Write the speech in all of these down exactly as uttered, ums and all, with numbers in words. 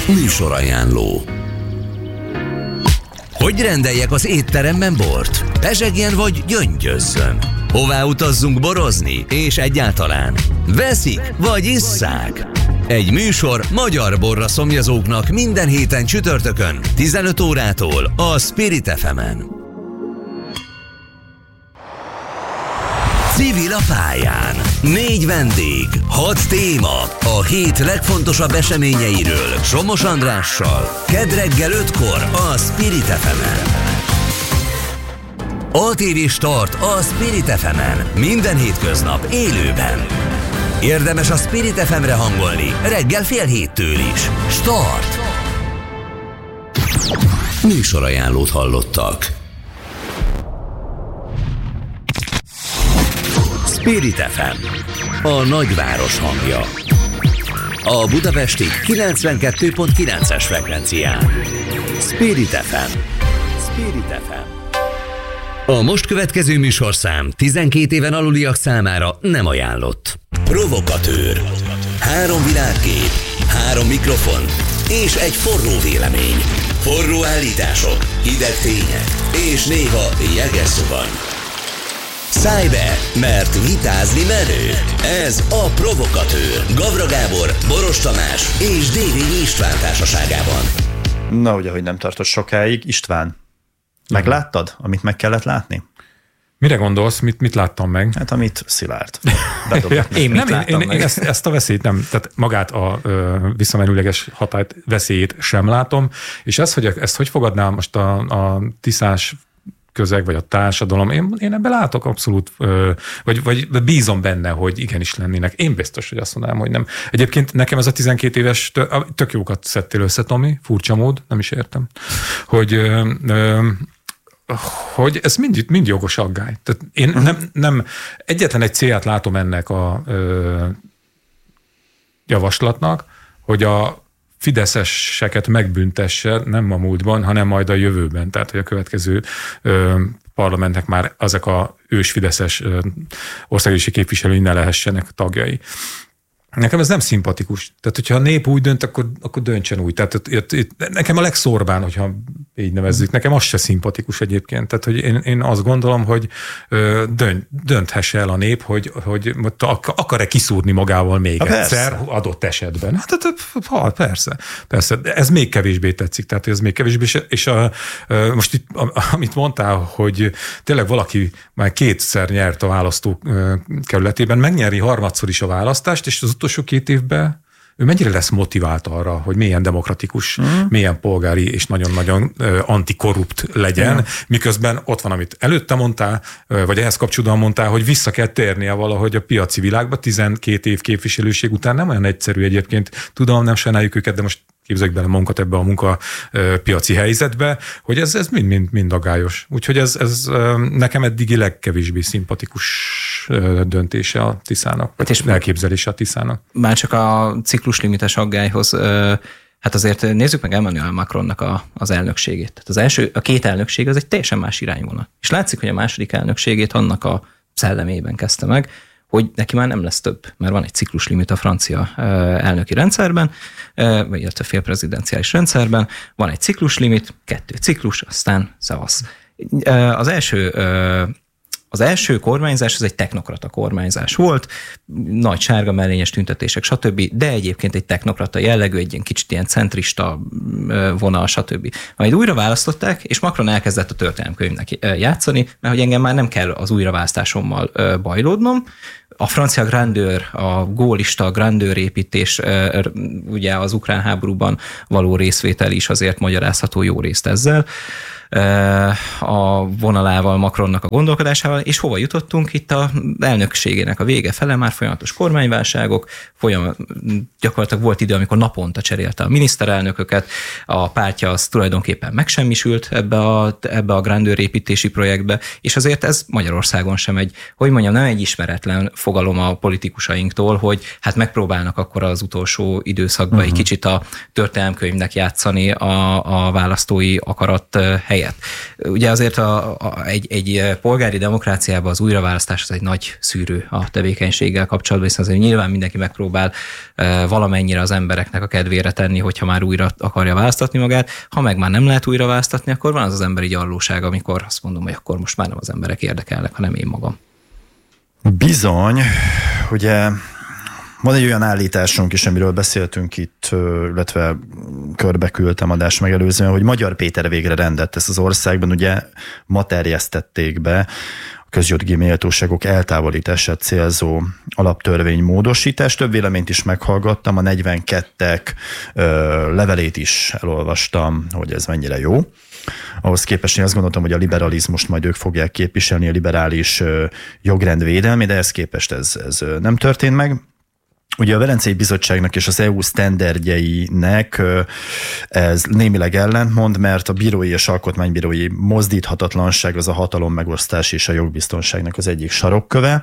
Műsorajánló. Hogy rendeljek az étteremben bort? Pezsegjen vagy gyöngyözzön? Hová utazzunk borozni? És egyáltalán veszik vagy isszák? Egy műsor magyar borra szomjazóknak minden héten csütörtökön tizenöt órától a Spirit ef emen. Civil a pályán. Négy vendég, hat téma. A hét legfontosabb eseményeiről Somos Andrással. Kedd reggel ötkor a Spirit ef emen. á té vé Start a Spirit ef emen. Minden hétköznap élőben. Érdemes a Spirit ef emre hangolni reggel fél héttől is. Start! Műsorajánlót hallottak. Spirit ef em, a nagyváros hangja. A budapesti kilencvenkettő pont kilences frekvencián. Spirit ef em. Spirit ef em. A most következő műsorszám tizenkét éven aluliak számára nem ajánlott. Provokatőr. Három világkép, három mikrofon és egy forró vélemény. Forró állítások, hideg tények és néha jeges szuvany. Szállj be, mert vitázni menő. Ez a Provokatőr. Gavra Gábor, Boros Tamás és Dévényi István társaságában. Na ugye, hogy nem tartott sokáig. István, megláttad, amit meg kellett látni? Mire gondolsz? Mit, mit láttam meg? Hát amit Szilárd. ja, én mit nem, én, én, én ezt, ezt a veszélyt nem, tehát magát a ö, visszamenőleges hatályt, veszélyét sem látom, és ez, hogy ezt hogy fogadnám most a, a tiszás közeg, vagy a társadalom, én, én ebben látok abszolút, ö, vagy, vagy bízom benne, hogy igenis lennének. Én biztos, hogy azt mondanám, hogy nem. Egyébként nekem ez a tizenkét éves, tök jókat szedtél össze, Tomi, furcsa mód, nem is értem, hogy ö, ö, hogy ez mind, mind jogos aggály. Tehát én uh-huh. nem, nem egyetlen egy célját látom ennek a ö, javaslatnak, hogy a fideszeseket megbüntesse, nem a múltban, hanem majd a jövőben. Tehát, hogy a következő ö, parlamentnek már ezek a ős fideszes ö, országgyűlési képviselői ne lehessenek tagjai. Nekem ez nem szimpatikus. Tehát, hogyha a nép úgy dönt, akkor, akkor döntsen úgy. Tehát itt, itt, nekem a legszorbán, hogyha így nevezzük, nekem az se szimpatikus egyébként. Tehát, hogy én, én azt gondolom, hogy dönt, dönthesse el a nép, hogy, hogy akar-e kiszúrni magával még ha egyszer persze. adott esetben. Hát, hát persze, persze. De ez még kevésbé tetszik. Tehát ez még kevésbé. És a, most itt, amit mondtál, hogy tényleg valaki már kétszer nyert a választókerületében, megnyeri harmadszor is a választást, és az utolsó két évben ő mennyire lesz motivált arra, hogy milyen demokratikus, mm. milyen polgári és nagyon-nagyon uh, antikorrupt legyen, mm. miközben ott van, amit előtte mondtál, uh, vagy ehhez kapcsolódóan mondtál, hogy vissza kell térnie valahogy a piaci világba, tizenkét év képviselőség után nem olyan egyszerű egyébként. Tudom, nem sajnáljuk őket, de most képzeljük bele magunkat ebbe a munkapiaci helyzetbe, hogy ez, ez mind, mind, mind aggályos. Úgyhogy ez, ez nekem eddigi legkevésbé szimpatikus döntése a Tiszának, vagy és elképzelése a Tiszának. Már csak a cikluslimites aggályhoz, hát azért nézzük meg Emmanuel Macronnak a, az elnökségét. Tehát az első, a két elnökség az egy teljesen más irányvonal. És látszik, hogy a második elnökségét annak a szellemében kezdte meg, hogy neki már nem lesz több, mert van egy cikluslimit a francia elnöki rendszerben, vagy illetve félprezidenciális rendszerben, van egy cikluslimit, kettő ciklus, aztán szavasz. Az első, az első kormányzás az egy technokrata kormányzás volt, nagy sárga mellényes tüntetések, stb., de egyébként egy technokrata jellegű, egy ilyen kicsit ilyen centrista vonal, stb. Majd újra választották, és Macron elkezdett a történelemkönyvnek játszani, mert hogy engem már nem kell az újraválasztásommal bajlódnom. A francia grandeur, a gólista grandeur építés, ugye az ukrán háborúban való részvétel is azért magyarázható jó részt ezzel, a vonalával, Macronnak a gondolkodásával, és hova jutottunk? Itt a elnökségének a vége fele, már folyamatos kormányválságok, folyam, gyakorlatilag volt idő, amikor naponta cserélte a miniszterelnököket, a pártja az tulajdonképpen megsemmisült ebbe a, ebbe a grandeur építési projektbe, és azért ez Magyarországon sem egy, hogy mondjam, nem egy ismeretlen fogalom a politikusainktól, hogy hát megpróbálnak akkor az utolsó időszakban uh-huh. egy kicsit a történelemkönyvnek játszani a, a választói akarat helyett. Ugye azért a, a, egy, egy polgári demokráciában az újraválasztás az egy nagy szűrő a tevékenységgel kapcsolatban, hiszen azért nyilván mindenki megpróbál valamennyire az embereknek a kedvére tenni, hogyha már újra akarja választatni magát. Ha meg már nem lehet újra választatni, akkor van az az emberi gyarlóság, amikor azt mondom, hogy akkor most már nem az emberek érdekelnek, hanem én magam. Bizony, ugye van egy olyan állításunk is, amiről beszéltünk itt, illetve körbeküldtem adás megelőzően, hogy Magyar Péter végre rendet tesz az országban, ugye ma terjesztették be a közjogi méltóságok eltávolítását célzó alaptörvény módosítás. Több véleményt is meghallgattam, a negyvenkettek levelét is elolvastam, hogy ez mennyire jó. Ahhoz képest én azt gondoltam, hogy a liberalizmust majd ők fogják képviselni, a liberális jogrend védelmi, de ehhez képest ez, ez nem történt meg. Ugye a Velencei Bizottságnak és az é u sztenderdjeinek ez némileg ellentmond, mert a bírói és alkotmánybírói mozdíthatatlanság az a hatalommegosztás és a jogbiztonságnak az egyik sarokköve,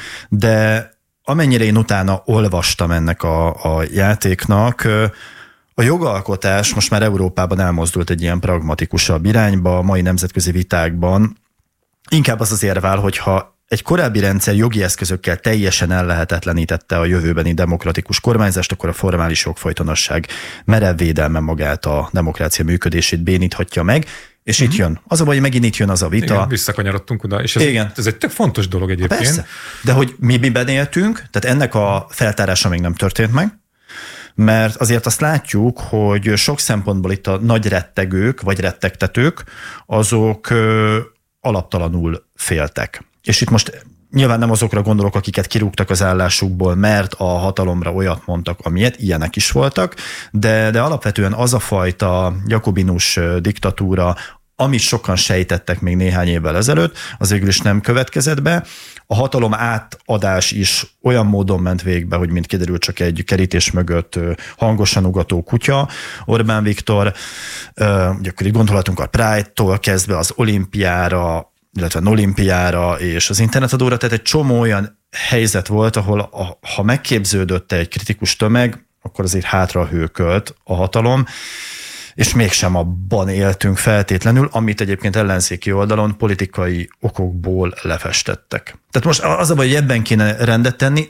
de amennyire én utána olvastam ennek a, a játéknak, a jogalkotás most már Európában elmozdult egy ilyen pragmatikusabb irányba, a mai nemzetközi vitákban inkább az az érvál, hogyha egy korábbi rendszer jogi eszközökkel teljesen ellehetetlenítette a jövőbeni demokratikus kormányzást, akkor a formális jogfolytonosság merev védelme magát a demokrácia működését béníthatja meg, és uh-huh. itt jön. Az a baj, hogy megint itt jön az a vita. Igen, visszakanyarodtunk oda, és ez, Igen. ez egy tök fontos dolog egyébként. Persze, de hogy mi miben éltünk, tehát ennek a feltárása még nem történt meg, mert azért azt látjuk, hogy sok szempontból itt a nagy rettegők, vagy rettegtetők, azok ö, alaptalanul féltek. És itt most nyilván nem azokra gondolok, akiket kirúgtak az állásukból, mert a hatalomra olyat mondtak, amilyet, ilyenek is voltak, de, de alapvetően az a fajta jakobinus diktatúra, amit sokan sejtettek még néhány évvel ezelőtt, az végül is nem következett be. A hatalom átadás is olyan módon ment végbe, hogy mint kiderült, csak egy kerítés mögött hangosan ugató kutya. Orbán Viktor, ugye akkor itt gondolhatunk a Pride-tól kezdve az olimpiára, illetve az olimpiára és az internetadóra, tehát egy csomó olyan helyzet volt, ahol a, ha megképződött egy kritikus tömeg, akkor azért hátra hőkölt a hatalom, és mégsem abban éltünk feltétlenül, amit egyébként ellenzéki oldalon politikai okokból lefestettek. Tehát most az a baj, hogy ebben kéne rendet tenni,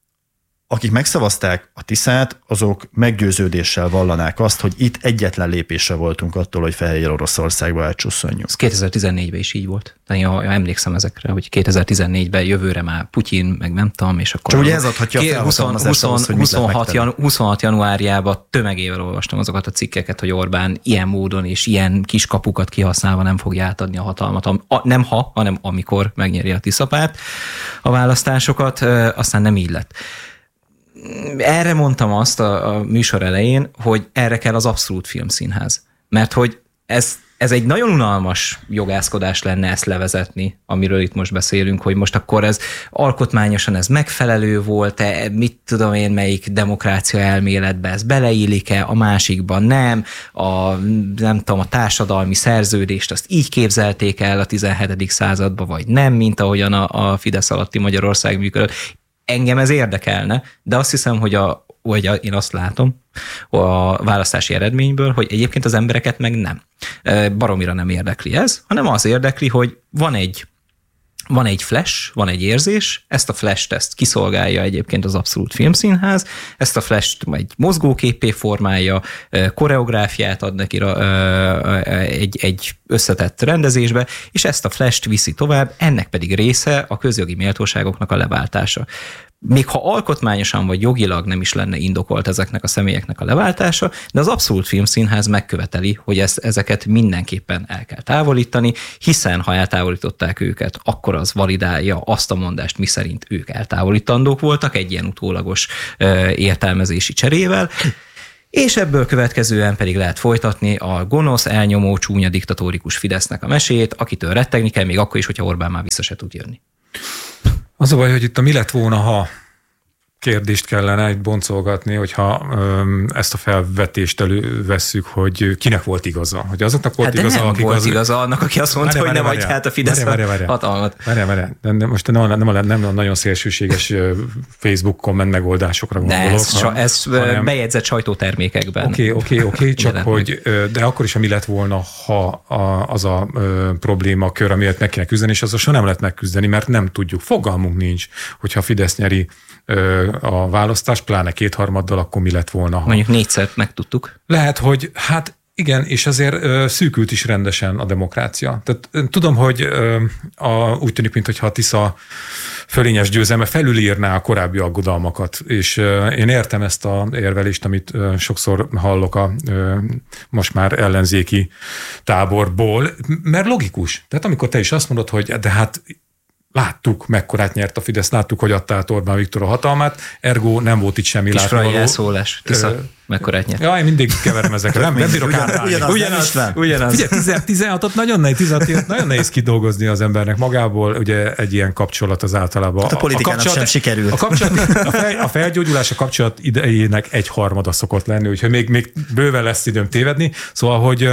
akik megszavazták a Tiszát, azok meggyőződéssel vallanák azt, hogy itt egyetlen lépésre voltunk attól, hogy Fehér Oroszországba elcsusszanjunk. Ez kétezer-tizennégyben is így volt. Tehát én emlékszem ezekre, hogy kétezer-tizennégyben jövőre már Putyin, meg nem tudom, és akkor... Csak ugye ez adhatja a felhatalmazást ahhoz, hogy huszonhat, janu, huszonhat januárjában tömegével olvastam azokat a cikkeket, hogy Orbán ilyen módon és ilyen kiskapukat kihasználva nem fogja átadni a hatalmat. A, nem ha, hanem amikor megnyeri a Tiszapárt a választásokat, aztán nem így lett. Erre mondtam azt a, a műsor elején, hogy erre kell az abszolút filmszínház. Mert hogy ez, ez egy nagyon unalmas jogászkodás lenne ezt levezetni, amiről itt most beszélünk, hogy most akkor ez alkotmányosan ez megfelelő volt-e, mit tudom én, melyik demokrácia elméletbe ez beleillik-e, a másikban nem, a, nem tudom, a társadalmi szerződést azt így képzelték el a tizenhetedik században, vagy nem, mint ahogyan a, a Fidesz alatti Magyarország működött. Engem ez érdekelne, de azt hiszem, hogy, a, hogy én azt látom a választási eredményből, hogy egyébként az embereket meg nem. Baromira nem érdekli ez, hanem az érdekli, hogy van egy, van egy flash, van egy érzés, ezt a flash-t ezt kiszolgálja egyébként az abszolút filmszínház, ezt a flash-t egy mozgóképé formálja, koreográfiát ad neki egy, egy összetett rendezésbe, és ezt a flash-t viszi tovább, ennek pedig része a közjogi méltóságoknak a leváltása. Még ha alkotmányosan vagy jogilag nem is lenne indokolt ezeknek a személyeknek a leváltása, de az abszolút filmszínház megköveteli, hogy ezt, ezeket mindenképpen el kell távolítani, hiszen ha eltávolították őket, akkor az validálja azt a mondást, miszerint ők eltávolítandók voltak egy ilyen utólagos ö, értelmezési cserével, és ebből következően pedig lehet folytatni a gonosz, elnyomó, csúnya, diktatórikus Fidesznek a mesét, akitől rettegni kell, még akkor is, hogyha Orbán már vissza se tud jönni. Az a baj, hogy itt a mi lett volna, ha kérdést kellene itt boncolgatni, hogyha öm, ezt a felvetést elővesszük, hogy kinek volt igaza. Hogy azoknak volt hát igaza, nem akik volt az... igaza annak, aki azt mondta, várja, hogy nem adja át a Fidesz hatalmat. Várjál, várjál. De most nem a, nem, a, nem a nagyon szélsőséges Facebook komment megoldásokra gondolok. De ez, ha, ez hanem... bejegyzett sajtótermékekben. Oké, oké, oké, csak hogy, de akkor is, ami lett volna, ha a, az a ö, problémakör, amiért meg kéne küzdeni, és azzal soha nem lehet megküzdeni, mert nem tudjuk. Fogalmunk nincs, hogyha Fidesz nyeri a választás, pláne kétharmaddal, akkor mi lett volna? Ha... Mondjuk négyszer megtudtuk. Lehet, hogy hát igen, és azért szűkült is rendesen a demokrácia. Tehát tudom, hogy a, úgy tűnik, mintha a Tisza fölényes győzelme felülírná a korábbi aggodalmakat, és én értem ezt az érvelést, amit sokszor hallok a most már ellenzéki táborból, mert logikus. Tehát amikor te is azt mondod, hogy de hát láttuk, mekkorát nyert a Fidesz, láttuk, hogy adta át Orbán Viktor a hatalmát, ergo nem volt itt semmi látnivaló. Kis elszólás, Tisza, uh, mekkorát nyert. Ja, én mindig keverem ezekre, nem, nem bírok átállni. Ugyanaz, ugyanaz, ugyanaz. Figyelj, tizenhatot nagyon nehéz, tizenhatot nagyon nehéz kidolgozni az embernek magából, ugye egy ilyen kapcsolat az általában. Hát a politikának a kapcsolat, sem sikerült. A, kapcsolat, a, fel, a felgyógyulás a kapcsolat idejének egy harmada szokott lenni, úgyhogy még, még bőven lesz időm tévedni. Szóval, hogy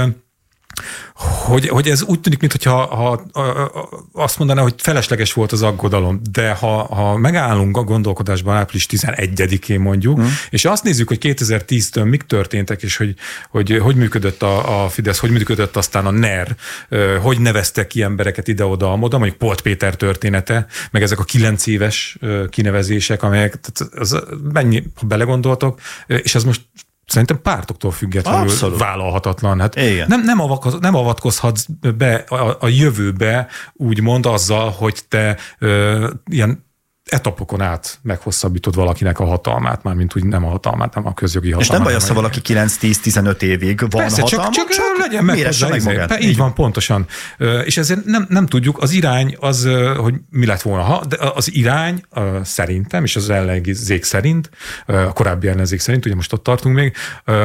Hogy, hogy ez úgy tűnik, mintha ha, ha, azt mondaná, hogy felesleges volt az aggodalom, de ha, ha megállunk a gondolkodásban április tizenegyedikén mondjuk, hmm. és azt nézzük, hogy kétezer-tíztől mik történtek, és hogy hogy, hogy működött a, a Fidesz, hogy működött aztán a NER, hogy neveztek ki embereket ide-oda-amoda, mondjuk Polt Péter története, meg ezek a kilenc éves kinevezések, amelyek, az, mennyi, ha belegondoltok, és ez most szerintem pártoktól függetlenül abszolút vállalhatatlan. Hát nem, nem, avatkoz, nem avatkozhatsz be a, a jövőbe úgymond azzal, hogy te ö, ilyen etapokon át meghosszabbítod valakinek a hatalmát, mármint úgy nem a hatalmát, nem a közjogi hatalmát. És nem baj az, ha valaki kilenc-tíz-tizenöt évig van persze, hatalma, csak, csak, csak legyen meg hozzá. Meg magát. Így van, pontosan. És ezért nem, nem tudjuk, az irány az, hogy mi lett volna. Ha, de az irány szerintem, és az ellenzék szerint, a korábbi ellenzék szerint, ugye most ott tartunk még,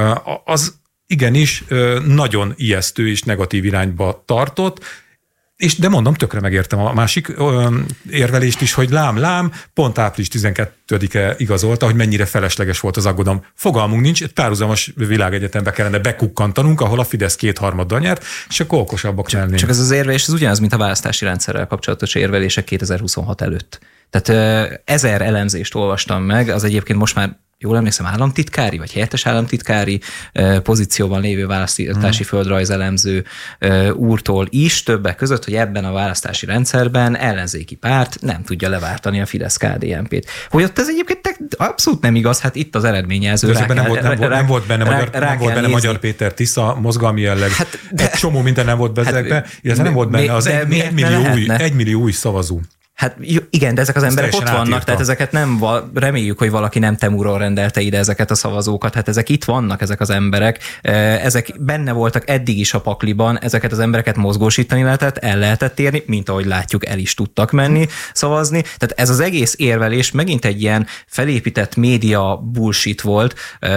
az igenis nagyon ijesztő és negatív irányba tartott, és de mondom, tökre megértem a másik ö, érvelést is, hogy lám, lám, pont április tizenkettedike igazolta, hogy mennyire felesleges volt az aggodalom. Fogalmunk nincs, egy párhuzamos világegyetembe kellene bekukkantanunk, ahol a Fidesz kétharmaddal nyert, és akkor okosabbak lennénk. Csak ez az érvelés, ez ugyanaz, mint a választási rendszerrel kapcsolatos érvelések kétezer-huszonhat előtt. Tehát ezer elemzést olvastam meg, az egyébként most már jól emlékszem, államtitkári, vagy helyettes államtitkári pozícióban lévő választási hmm. földrajzelemző úrtól is, többek között, hogy ebben a választási rendszerben ellenzéki párt nem tudja leváltani a Fidesz-ká dé en pét. Hogy ott ez egyébként abszolút nem igaz, hát itt az eredményező. Rá, nem, volt, nem, rá, nem volt benne, rá, magyar, rá nem volt benne Magyar Péter Tisza, mozgalmi jelleg, hát, de, egy csomó minden nem volt bezekbe, hát, illetve nem volt benne az egy, egy, millió új, egy millió új szavazó. Hát igen, de ezek az emberek ott vannak, átírta. Tehát ezeket nem, reméljük, hogy valaki nem Temurról rendelte ide ezeket a szavazókat, hát ezek itt vannak, ezek az emberek, ezek benne voltak eddig is a pakliban, ezeket az embereket mozgósítani lehetett, el lehetett érni, mint ahogy látjuk, el is tudtak menni szavazni, tehát ez az egész érvelés megint egy ilyen felépített média bullshit volt,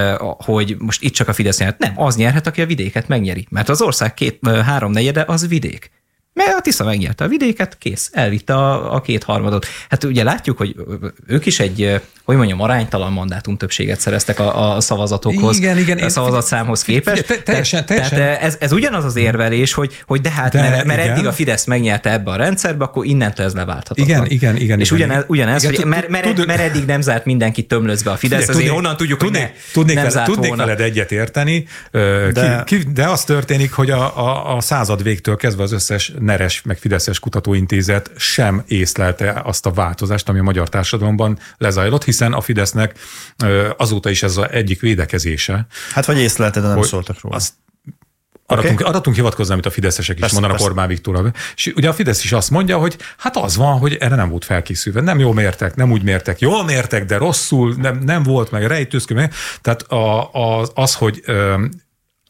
hogy most itt csak a Fidesz nyert. Nem, az nyerhet, aki a vidéket megnyeri, mert az ország két, háromnegyede az vidék. Mert a Tisza megnyerte a vidéket, kész, elvitte a, a kétharmadot. Hát ugye látjuk, hogy ők is egy, hogy mondjam, aránytalan mandátum többséget szereztek a, a szavazatokhoz, igen, igen, a szavazatszámhoz képest. Te, teljesen, teljesen. Tehát ez, ez ugyanaz az érvelés, hogy, hogy de hát, de, mert, mert eddig a Fidesz megnyerte ebbe a rendszerbe, akkor innentől ez leválthatatlan. Igen, igen, igen. És igen, ugyanez, ugyanez igen, hogy mert, mert, mert eddig nem zárt mindenki tömlözbe a Fidesz, azért onnan tudjuk, hogy ne, tudnék nem zárt tudnék volna. veled egyet érteni, de, ki, de az történik, hogy a, a, a század végtől kezdve az összes neres, meg Fideszes kutatóintézet sem észlelte azt a változást, ami a magyar társadalomban lezajlott, hiszen a Fidesznek azóta is ez az egyik védekezése. Hát vagy észlelte, de nem szóltak róla. Azt arra okay. tudunk, tudunk hivatkozni, amit a fideszesek is persze, mondanak persze. Orbán Viktorra. És ugye a Fidesz is azt mondja, hogy hát az van, hogy erre nem volt felkészülve. Nem jól mértek, nem úgy mértek. Jól mértek, de rosszul, nem, nem volt meg rejtőzködő. Tehát a, a, az, hogy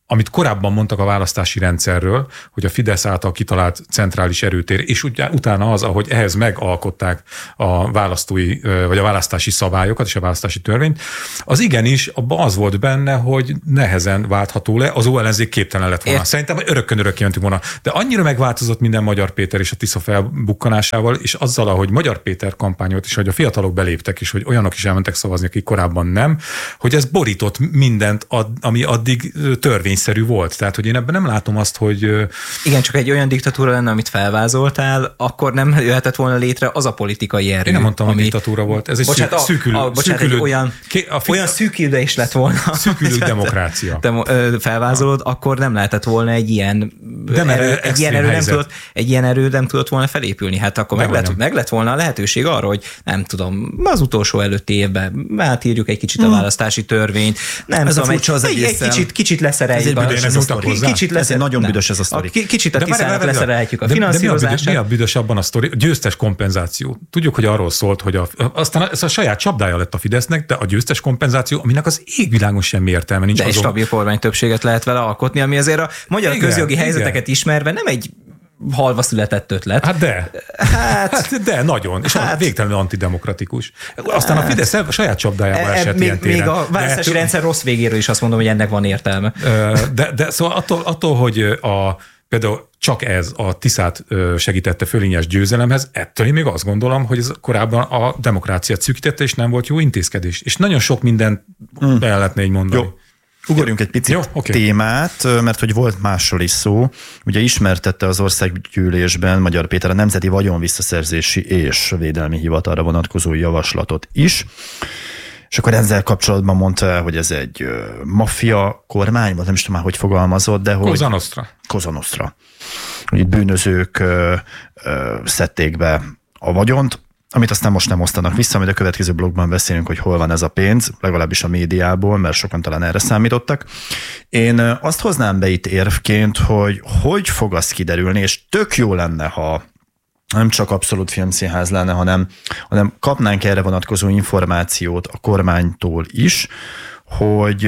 amit korábban mondtak a választási rendszerről, hogy a Fidesz által kitalált centrális erőtér, és utána az, ahogy ehhez megalkották a választói, vagy a választási szabályokat és a választási törvényt, az igenis abban az volt benne, hogy nehezen váltható le, az ellenzék képtelen lett volna. Ért. Szerintem örökkön örökké mentünk volna. De annyira megváltozott minden Magyar Péter és a Tisza felbukkanásával, és azzal, ahogy Magyar Péter kampányolt, és hogy a fiatalok beléptek, és hogy olyanok is elmentek szavazni, akik korábban nem, hogy ez borított mindent, ami addig törvényszerű volt. Tehát, hogy én ebben nem látom azt, hogy... Igen, csak egy olyan diktatúra lenne, amit felvázoltál, akkor nem jöhetett volna létre az a politikai erő. Én nem mondtam, ami... hogy diktatúra volt. Ez egy bocsánat, szűkülő... A, a, bocsánat, szűkülő, egy olyan, a fi... olyan szűkülő is lett volna. Szűkülő demokrácia. Te felvázolod, akkor nem lehetett volna egy ilyen erő, egy ilyen erő nem tudott, egy ilyen erő nem tudott volna felépülni. Hát akkor meg lett, meg lett volna a lehetőség arra, hogy nem tudom, az utolsó előtti évben átírjuk egy kicsit a hmm. választási törvényt. Nem ez tudom, a furcsa az egy, egy kicsit, kicsit leszereljük. Ez egy Kicsit nagyon büdös ez a sztori. Kicsit a Tiszának leszerelhetjük a finanszírozását. Mi a büdös abban a sztori? Győztes kompenzáció. Tudjuk, hogy arról szólt, hogy a, aztán ez a saját csapdája lett a Fidesznek, de a győztes kompenzáció, aminek az égvilágon semmi értelme nincs. De egy stabil kormány többséget lehet vele alkotni, ami azért a magyar igen, közjogi igen. helyzeteket ismerve nem egy halva született ötlet. Hát de. Hát, hát de, nagyon. És hát, végtelenül antidemokratikus. Aztán hát, a Fidesz a saját csapdájába e, esett még, ilyen téren. Még a választási de, rendszer rossz végéről is azt mondom, hogy ennek van értelme. De, de szóval attól, attól, hogy a, például csak ez a Tiszát segítette fölényes győzelemhez, ettől én még azt gondolom, hogy ez korábban a demokráciát szűkítette, és nem volt jó intézkedés. És nagyon sok mindent hmm. el lehetne így mondani. Jó. Ugorjunk egy picit Jó, okay. témát, mert hogy volt másról is szó. Ugye ismertette az országgyűlésben Magyar Péter a Nemzeti Vagyonvisszaszerzési és Védelmi Hivatalra vonatkozó javaslatot is. És akkor ezzel kapcsolatban mondta, hogy ez egy maffia kormány, vagy nem is tudom már, hogy fogalmazott, de hogy... Cosa Nostra. Cosa Nostra. Itt bűnözők ö, ö, szedték be a vagyont, amit aztán most nem osztanak vissza, amit a következő blogban beszélünk, hogy hol van ez a pénz, legalábbis a médiából, mert sokan talán erre számítottak. Én azt hoznám be itt érvként, hogy hogy fog az kiderülni, és tök jó lenne, ha nem csak Abszolút Filmszínház lenne, hanem, hanem kapnánk erre vonatkozó információt a kormánytól is, hogy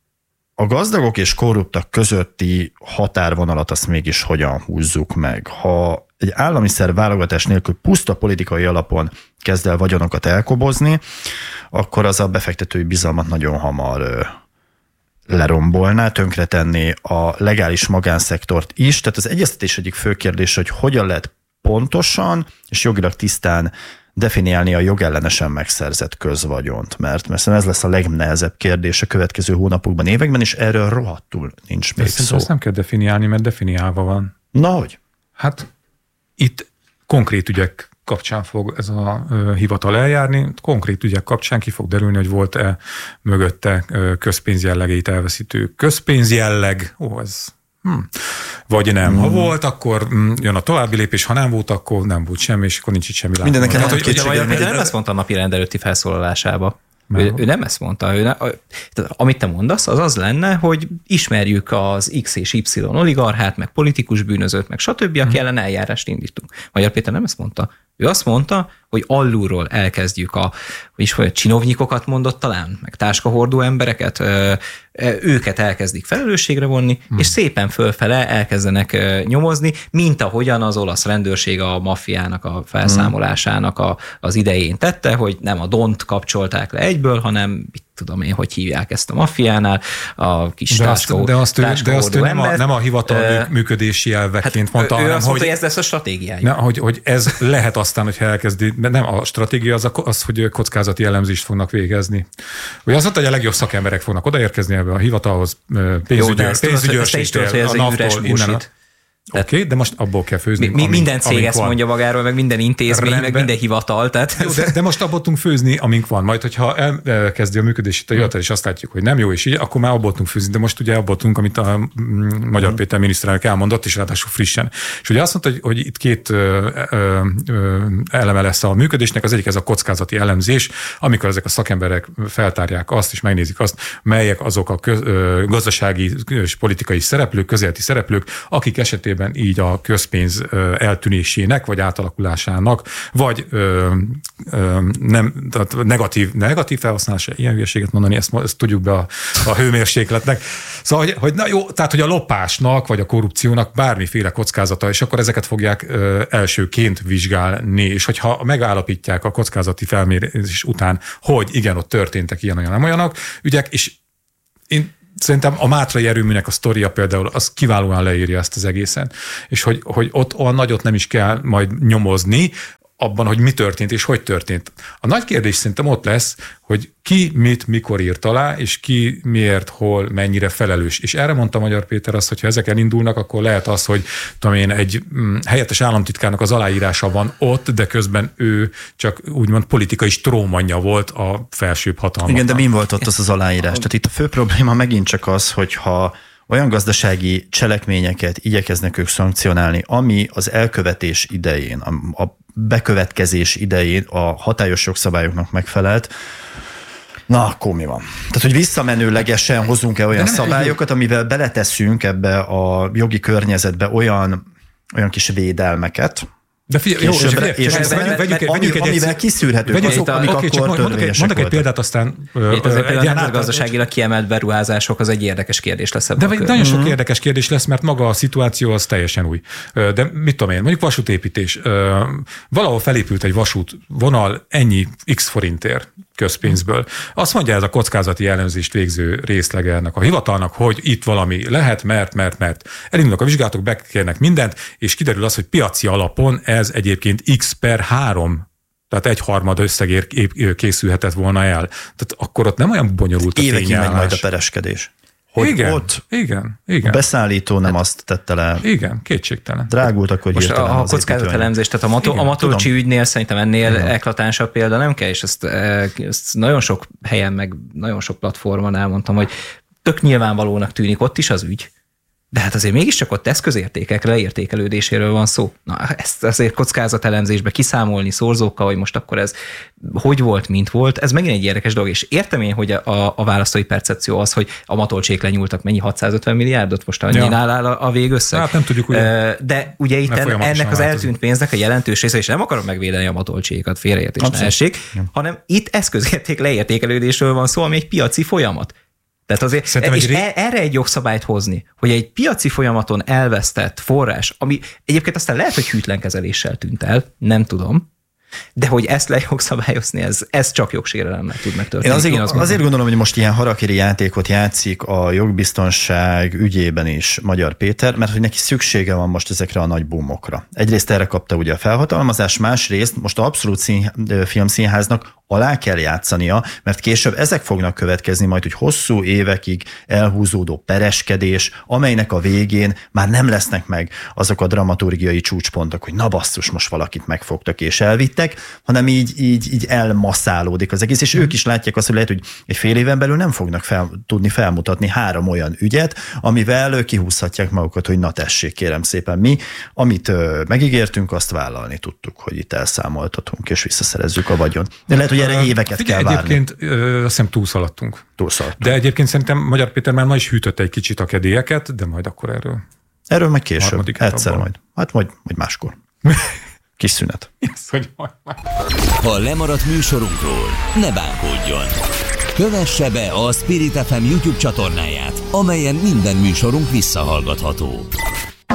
a gazdagok és korruptak közötti határvonalat azt mégis hogyan húzzuk meg. Ha egy állami szerv válogatás nélkül puszta politikai alapon kezd el vagyonokat elkobozni, akkor az a befektetői bizalmat nagyon hamar lerombolná, tönkretenné a legális magánszektort is. Tehát az egyeztetés egyik fő kérdés, hogy hogyan lehet pontosan és jogilag tisztán definiálni a jogellenesen megszerzett közvagyont, mert, mert ez lesz a legnehezebb kérdés a következő hónapokban, években, és erről rohadtul nincs még szó. Ezt nem kell definiálni, mert definiálva van. Na, hogy? Hát itt konkrét ügyek kapcsán fog ez a ö, hivatal eljárni. Konkrét ügyek kapcsán ki fog derülni, hogy volt-e mögötte ö, közpénzjellegét elveszítő közpénzjelleg. Ó, ez... Hm. Vagy nem. Hmm. Ha volt, akkor jön a további lépés, ha nem volt, akkor nem volt semmi, és akkor nincs itt semmi látom. Mindennek hát, hogy, hogy, hogy, hogy nem ezt mondta a napi rend előtti felszólalásába. Ő, ő nem ezt mondta. Ő ne, amit te mondasz, az az lenne, hogy ismerjük az X és Y oligarchát, meg politikus bűnözőt, meg stb., aki ellen eljárást indítunk. Magyar Péter nem ezt mondta. Ő azt mondta, hogy alulról elkezdjük a, vagyis hogy a csinovnyikokat mondott talán, meg táskahordó embereket, őket elkezdik felelősségre vonni, hmm. és szépen fölfele elkezdenek nyomozni, mint ahogyan az olasz rendőrség a maffiának a felszámolásának a, az idején tette, hogy nem a Dont kapcsolták le egyből, hanem mit tudom én, hogy hívják ezt a maffiánál, a kis de táska, azt, de azt, ő, de azt ő nem, a, nem a hivatal uh, működési elveként hát mondta, ő hanem, azt mondta, hogy, hogy ez lesz a stratégiája. Ne, hogy, hogy ez lehet aztán, hogy elkezdi, de nem a stratégia az, az, hogy kockázati elemzést fognak végezni. Ugye azt mondta, hogy a legjobb szakemberek fognak odaérkezni ebbe a hivatalhoz, pénzügyőrségtől, a NAV-tól, innen a... Oké, okay, de most abból kell főzni. Mi, amink, minden cég ezt mondja magáról, meg minden intézmény, rendben, meg minden hivatal. Tehát jó, de, de most abból tudunk főzni, amink van. Majd, hogyha elkezdi a működését a hivatal, és azt látjuk, hogy nem jó, és így, akkor már abból tudunk főzni. De most ugye abból tudunk, amit a Magyar Péter miniszterelnök elmondott, és ráadásul frissen. És ugye azt mondta, hogy, hogy itt két ö, ö, ö, eleme lesz a működésnek. Az egyik ez a kockázati elemzés, amikor ezek a szakemberek feltárják azt, és megnézik azt, melyek azok a köz, ö, gazdasági és politikai szereplők, közéleti szereplők, akik esetében esetében így a közpénz eltűnésének, vagy átalakulásának, vagy ö, ö, nem, tehát negatív, negatív felhasználása, ilyen hülyeséget mondani, ezt, ezt tudjuk be a, a hőmérsékletnek. Szóval, hogy, hogy na jó, tehát, hogy a lopásnak, vagy a korrupciónak bármiféle kockázata, és akkor ezeket fogják ö, elsőként vizsgálni, és hogyha megállapítják a kockázati felmérés után, hogy igen, ott történtek ilyen, olyan, nem olyanok ügyek, és én szerintem a Mátrai erőműnek a sztoria például az kiválóan leírja ezt az egészen, és hogy, hogy ott olyan nagyot nem is kell majd nyomozni abban, hogy mi történt és hogy történt. A nagy kérdés szerintem ott lesz, hogy ki mit, mikor írt alá, és ki miért, hol, mennyire felelős. És erre mondta Magyar Péter azt, hogy ha ezek elindulnak, akkor lehet az, hogy tudom én, egy mm, helyettes államtitkárnak az aláírása van ott, de közben ő csak úgymond politikai strómanja volt a felsőbb hatalmaknak. Igen, de min volt ott az az aláírás? Tehát itt a fő probléma megint csak az, hogyha olyan gazdasági cselekményeket igyekeznek ők szankcionálni, ami az elkövetés idején, a, a bekövetkezés idején a hatályos jogszabályoknak megfelelt, na, akkor mi van? Tehát, hogy visszamenőlegesen hozunk-e olyan szabályokat, amivel beleteszünk ebbe a jogi környezetbe olyan, olyan kis védelmeket, de figyelj, jó, figyelj, és vegyük, vegyük, vegyük egy amivel kiszűrhetők azok, amik okay, akkor törvényesek mondok egy példát, aztán... Itt azért például a gazdaságilag kiemelt beruházások az egy érdekes kérdés lesz ebben. De nagyon körben. Sok érdekes kérdés lesz, mert maga a szituáció az teljesen új. De mit tudom én, mondjuk vasútépítés. Valahol felépült egy vasútvonal ennyi x forintért közpénzből. Azt mondja ez a kockázati elemzést végző részlege ennek a hivatalnak, hogy itt valami lehet, mert, mert, mert. Elindulnak a vizsgálatok, bekérnek mindent, és kiderül az, hogy piaci alapon ez egyébként x per három, tehát egy harmad összegért készülhetett volna el. Tehát akkor ott nem olyan bonyolult a évekig megy majd a pereskedés. Hogy igen, ott igen, igen. a beszállító nem hát, azt tette le. Igen, kétségtelen. Drágult, akkor most a, a kockázatelemzés, tehát a, mató, igen, a Matolcsi ügynél szerintem ennél igen. eklatánsabb példa nem kell, és ezt, ezt nagyon sok helyen, meg nagyon sok platformon elmondtam, hogy tök nyilvánvalónak tűnik ott is az ügy, de hát azért mégiscsak ott eszközértékek leértékelődéséről van szó. Na, ezt azért kockázatelemzésbe kiszámolni szorzókkal, hogy most akkor ez hogy volt, mint volt, ez megint egy érdekes dolog, és értem én, hogy a, a választói percepció az, hogy a Matolcsék lenyúltak mennyi hatszázötven milliárdot, most annyinál áll a, a végösszeg. Hát nem tudjuk, ugye. De ugye itt ennek az eltűnt pénznek a jelentős része, és nem akarom megvédeni a Matolcsékat, félreértés ne essék, hanem itt eszközérték leértékelődésről van szó, ami egy piaci folyamat. Tehát azért, és ré... erre egy jogszabályt hozni, hogy egy piaci folyamaton elvesztett forrás, ami egyébként aztán lehet, hogy hűtlen kezeléssel tűnt el, nem tudom, de hogy ezt lejogszabályozni, ez, ez csak jogsérelemmel tud megtörténni. Én azért, Én azért gondolom, hogy most ilyen harakiri játékot játszik a jogbiztonság ügyében is Magyar Péter, mert hogy neki szüksége van most ezekre a nagy boomokra. Egyrészt erre kapta ugye a felhatalmazás, másrészt most abszolút szín, filmszínháznak alá kell játszania, mert később ezek fognak következni majd, hogy hosszú évekig elhúzódó pereskedés, amelynek a végén már nem lesznek meg azok a dramaturgiai csúcspontok, hogy na basszus, most valakit megfogtak és elvittek, hanem így, így, így elmasszálódik az egész, és ők is látják azt, hogy lehet, hogy egy fél éven belül nem fognak fel, tudni felmutatni három olyan ügyet, amivel kihúzhatják magukat, hogy na tessék, kérem szépen, mi, amit ö, megígértünk, azt vállalni tudtuk, hogy itt elszámoltatunk, és visszaszerezzük a vagyon. De lehet, hogy erre éveket Figyelj, kell várni. Egyébként ö, azt hiszem túlszaladtunk. Túlszaladtunk. De egyébként szerintem Magyar Péter már ma is hűtött egy kicsit a kedélyeket, de majd akkor erről. Erről meg később. Egyszer majd. Hát majd, majd máskor. Kis szünet. Yes, hogy majd, majd. Ha lemaradt műsorunkról, ne bánkodjon. Kövesse be a Spirit ef em YouTube csatornáját, amelyen minden műsorunk visszahallgatható.